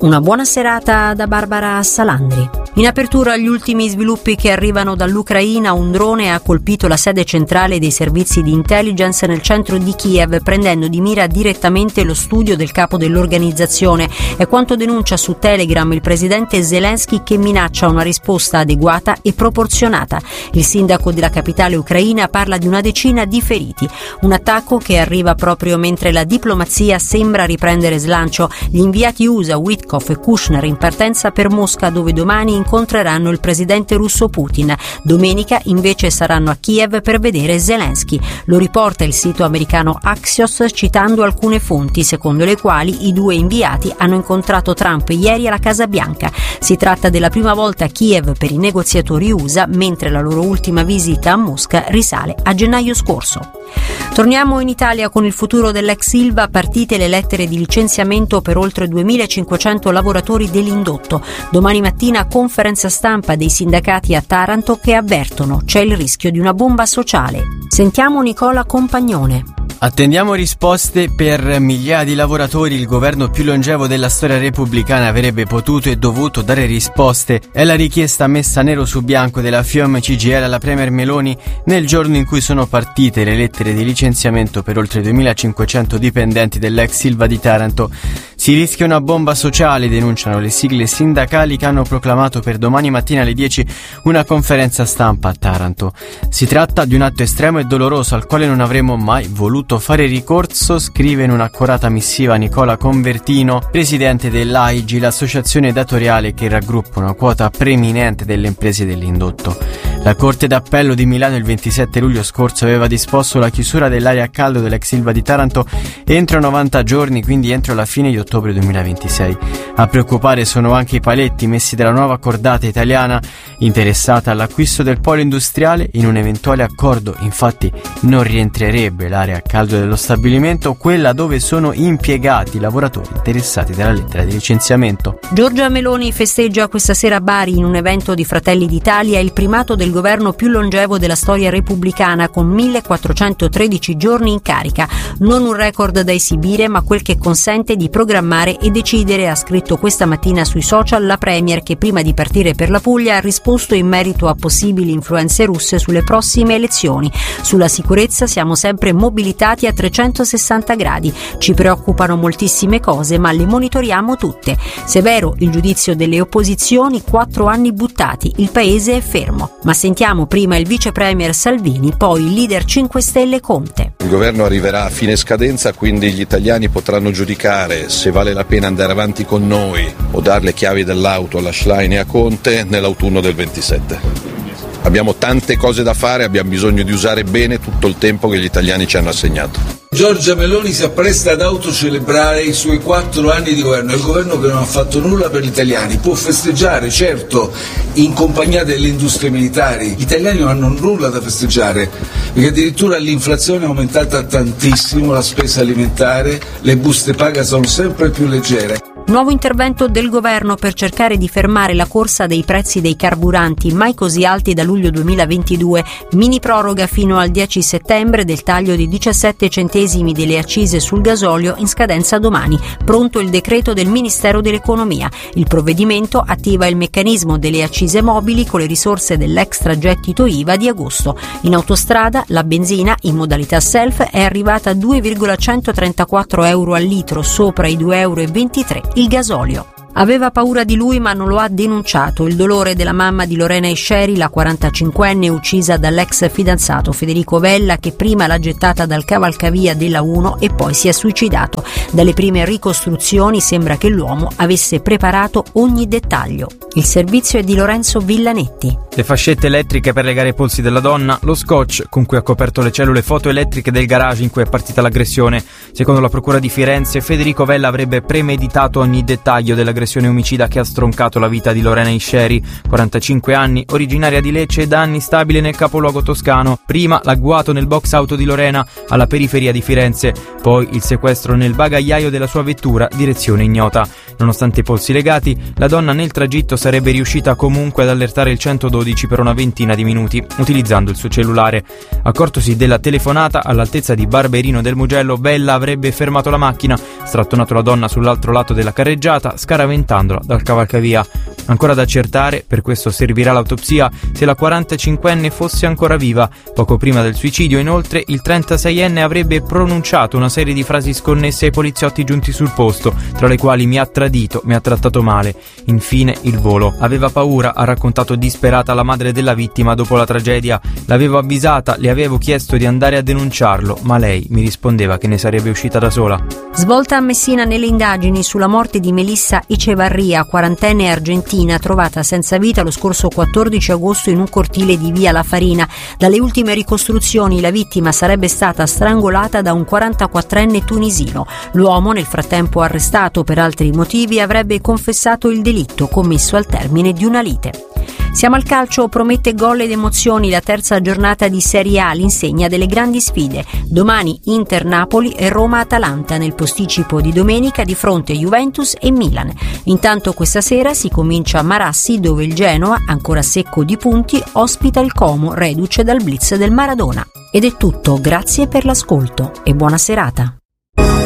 Una buona serata da Barbara Salandri. In apertura gli ultimi sviluppi che arrivano dall'Ucraina. Un drone ha colpito la sede centrale dei servizi di intelligence nel centro di Kiev, prendendo di mira direttamente lo studio del capo dell'organizzazione. È quanto denuncia su Telegram il presidente Zelensky, che minaccia una risposta adeguata e proporzionata. Il sindaco della capitale ucraina parla di una decina di feriti. Un attacco che arriva proprio mentre la diplomazia sembra riprendere slancio. Gli inviati USA Witkoff e Kushner in partenza per Mosca, dove domani incontreranno il presidente russo Putin. Domenica invece saranno a Kiev per vedere Zelensky. Lo riporta il sito americano Axios, citando alcune fonti secondo le quali i due inviati hanno incontrato Trump ieri alla Casa Bianca. Si tratta della prima volta a Kiev per i negoziatori USA, mentre la loro ultima visita a Mosca risale a gennaio scorso. Torniamo in Italia con il futuro dell'ex Ilva. Partite le lettere di licenziamento per oltre 2.500 lavoratori dell'indotto. Domani mattina conferenza stampa dei sindacati a Taranto che avvertono c'è il rischio di una bomba sociale. Sentiamo Nicola Compagnone. Attendiamo risposte per migliaia di lavoratori. Il governo più longevo della storia repubblicana avrebbe potuto e dovuto dare risposte. È la richiesta messa nero su bianco della FIOM CGIL alla Premier Meloni nel giorno in cui sono partite le lettere di licenziamento per oltre 2.500 dipendenti dell'ex Ilva di Taranto. Si rischia una bomba sociale, denunciano le sigle sindacali che hanno proclamato per domani mattina alle 10 una conferenza stampa a Taranto. Si tratta di un atto estremo e doloroso al quale non avremmo mai voluto fare ricorso, scrive in un'accorata missiva Nicola Convertino, presidente dell'AIGI, l'associazione datoriale che raggruppa una quota preminente delle imprese dell'indotto. La Corte d'Appello di Milano il 27 luglio scorso aveva disposto la chiusura dell'area a caldo dell'ex Ilva di Taranto entro 90 giorni, quindi entro la fine di ottobre 2026. A preoccupare sono anche i paletti messi dalla nuova cordata italiana interessata all'acquisto del polo industriale. In un eventuale accordo, infatti, non rientrerebbe l'area a caldo dello stabilimento, quella dove sono impiegati i lavoratori interessati dalla lettera di licenziamento. Giorgia Meloni festeggia questa sera a Bari, in un evento di Fratelli d'Italia, il primato del governo più longevo della storia repubblicana, con 1413 giorni in carica. Non un record da esibire, ma quel che consente di programmare e decidere, ha scritto questa mattina sui social la Premier, che prima di partire per la Puglia ha risposto in merito a possibili influenze russe sulle prossime elezioni. Sulla sicurezza siamo sempre mobilitati a 360 gradi. Ci preoccupano moltissime cose, ma le monitoriamo tutte. Severo il giudizio delle opposizioni, 4 anni buttati, il paese è fermo. Ma sentiamo prima il vice premier Salvini, poi il leader 5 Stelle Conte. Il governo arriverà a fine scadenza, quindi gli italiani potranno giudicare se vale la pena andare avanti con noi o dare le chiavi dell'auto alla Schlein e a Conte nell'autunno del 27. Abbiamo tante cose da fare, abbiamo bisogno di usare bene tutto il tempo che gli italiani ci hanno assegnato. Giorgia Meloni si appresta ad autocelebrare i suoi 4 anni di governo. È il governo che non ha fatto nulla per gli italiani. Può festeggiare, certo, in compagnia delle industrie militari. Gli italiani non hanno nulla da festeggiare, perché addirittura l'inflazione è aumentata tantissimo, la spesa alimentare, le buste paga sono sempre più leggere. Nuovo intervento del governo per cercare di fermare la corsa dei prezzi dei carburanti, mai così alti da luglio 2022. Mini proroga fino al 10 settembre del taglio di 17 centesimi delle accise sul gasolio, in scadenza domani. Pronto il decreto del Ministero dell'Economia. Il provvedimento attiva il meccanismo delle accise mobili con le risorse dell'extragettito IVA di agosto. In autostrada la benzina in modalità self è arrivata a 2,134 euro al litro, sopra i 2,23 euro il gasolio. Aveva paura di lui, ma non lo ha denunciato. Il dolore della mamma di Lorena Esceri, la 45enne uccisa dall'ex fidanzato Federico Vella, che prima l'ha gettata dal cavalcavia della 1 e poi si è suicidato. Dalle prime ricostruzioni sembra che l'uomo avesse preparato ogni dettaglio. Il servizio è di Lorenzo Villanetti. Le fascette elettriche per legare i polsi della donna, lo scotch con cui ha coperto le cellule fotoelettriche del garage in cui è partita l'aggressione. Secondo la procura di Firenze, Federico Vella avrebbe premeditato ogni dettaglio dell'aggressione omicida che ha stroncato la vita di Lorena Esceri, 45 anni, originaria di Lecce e da anni stabile nel capoluogo toscano. Prima l'agguato nel box auto di Lorena, alla periferia di Firenze, poi il sequestro nel bagagliaio della sua vettura, direzione ignota. Nonostante i polsi legati, la donna nel tragitto sarebbe riuscita comunque ad allertare il 112 per una ventina di minuti, utilizzando il suo cellulare. Accortosi della telefonata, all'altezza di Barberino del Mugello, Vella avrebbe fermato la macchina, strattonato la donna sull'altro lato della carreggiata, scaraventato spaventandola dal cavalcavia. Ancora da accertare, per questo servirà l'autopsia, se la 45enne fosse ancora viva. Poco prima del suicidio, inoltre, il 36enne avrebbe pronunciato una serie di frasi sconnesse ai poliziotti giunti sul posto, tra le quali "mi ha tradito, mi ha trattato male". Infine il volo. Aveva paura, ha raccontato disperata la madre della vittima dopo la tragedia. "L'avevo avvisata, le avevo chiesto di andare a denunciarlo, ma lei mi rispondeva che ne sarebbe uscita da sola". Svolta a Messina nelle indagini sulla morte di Melissa Echevarria, quarantenne argentina, trovata senza vita lo scorso 14 agosto in un cortile di via La Farina. Dalle ultime ricostruzioni la vittima sarebbe stata strangolata da un 44enne tunisino. L'uomo, nel frattempo arrestato per altri motivi, avrebbe confessato il delitto commesso al termine di una lite. Siamo al calcio, promette gol ed emozioni la terza giornata di Serie A all'insegna delle grandi sfide. Domani Inter-Napoli e Roma-Atalanta nel posticipo di domenica di fronte Juventus e Milan. Intanto questa sera si comincia a Marassi, dove il Genoa, ancora secco di punti, ospita il Como, reduce dal blitz del Maradona. Ed è tutto, grazie per l'ascolto e buona serata.